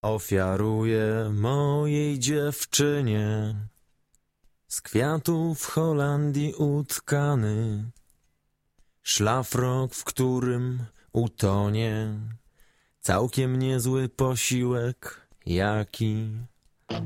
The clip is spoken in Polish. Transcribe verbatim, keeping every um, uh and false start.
ofiaruję mojej dziewczynie z kwiatów w Holandii utkany szlafrok, w którym utonie całkiem niezły posiłek, jaki